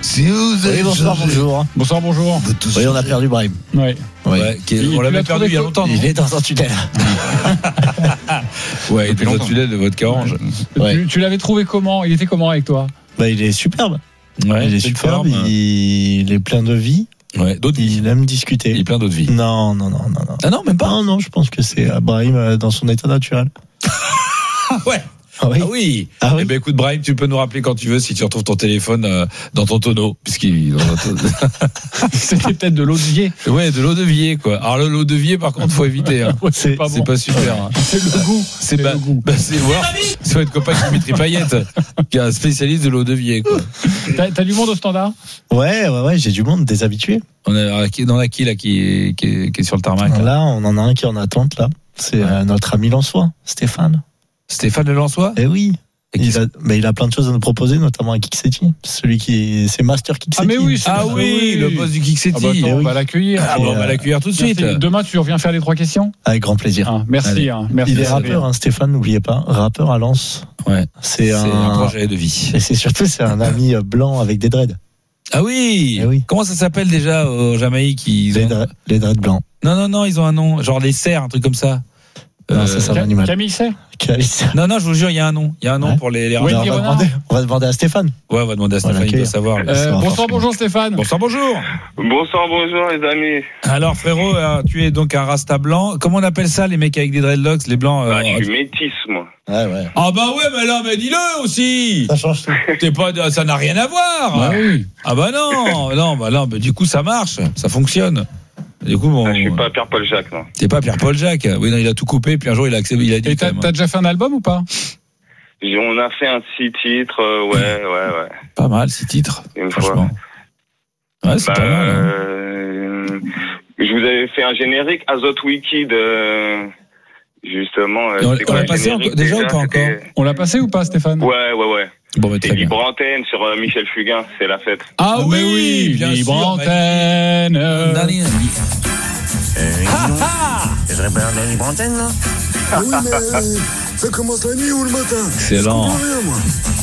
Si vous avez bonsoir, bonjour. Bonsoir, bonjour. Oui, on a perdu Brahim. Ouais. Ouais, on l'avait perdu il y a longtemps. Il est dans un tunnel. Ouais, il était dans le tunnel de votre Orange. Ouais. Tu l'avais trouvé comment? Il était comment avec toi? Il est superbe. Ouais, Il est superbe. Il est plein de vie. Ouais, d'autres vies. Il aime discuter. Il est plein d'autres vies. Non. Ah non, même pas. Non, je pense que c'est Brahim dans son état naturel. Ouais. Ah oui. Ah oui. Ah oui. Eh ben écoute Brahim, tu peux nous rappeler quand tu veux si tu retrouves ton téléphone dans ton tonneau, puisqu'il. C'était peut-être de l'eau de vie. Ouais, de l'eau de vie quoi. Alors l'eau de vie par contre faut éviter. Hein. C'est pas bon. Pas super. Hein. C'est le goût. C'est le goût. C'est voir. C'est votre copain Dimitri Payet, qui est un spécialiste de l'eau de vie quoi. T'as du monde au standard? Ouais, j'ai du monde, des habitués. On a qui là qui est sur le tarmac. Là, on en a un qui est en attente là. C'est notre ami Lançois, Stéphane. Stéphane Le Lançois. Eh oui. Il a plein de choses à nous proposer, notamment à Kixetti. C'est Master Kixetti. Ah mais oui, le boss du Kixetti. On va l'accueillir. On va l'accueillir tout de suite. Demain, tu reviens faire les 3 questions? Avec grand plaisir. Merci. Il est rappeur, Stéphane, n'oubliez pas. Rappeur à Lens. Ouais. C'est un projet de vie. Et c'est un ami blanc avec des dreads. Ah oui. Eh oui. Comment ça s'appelle déjà au Jamaïque? Les dreads blancs. Non, ils ont un nom. Genre les cerfs, un truc comme ça. Non, c'est un animal. Camille Serre. Non, je vous jure, il y a un nom. Il y a un nom pour les Wendy on va demander à Stéphane. Ouais, on va demander à Stéphane, il doit savoir. Bonsoir, bonjour Stéphane. Bonsoir, bonjour. Bonsoir, bonjour les amis. Alors frérot, tu es donc un rasta blanc. Comment on appelle ça les mecs avec des dreadlocks, les blancs? Je suis métis moi. Ouais. Ah bah ouais, mais là, mais dis-le aussi. Ça change tout. Ça n'a rien à voir. Bah oui. Ah bah non, bah du coup ça marche, ça fonctionne. Du coup, je suis pas Pierre-Paul Jacques, non. T'es pas Pierre-Paul Jacques. Oui, non, il a tout coupé, puis un jour il a accepté, il a dit. Et t'as déjà fait un album ou pas? On a fait un 6 titres, ouais. Pas mal, 6 titres. Une franchement. Fois. Ouais, c'est pas mal. Hein. Je vous avais fait un générique, Azot Wiki de. Justement. On l'a passé déjà ou pas encore? On l'a passé ou pas, Stéphane? Ouais. Bon, mais C'est très bien. Libre Antenne sur Michel Fugain, c'est la fête. Ah oui, bien sûr. Libre Antenne. Je répare la Libre Antenne, là. Oui, mais ça commence la nuit ou le matin? Excellent. Je comprends rien, moi.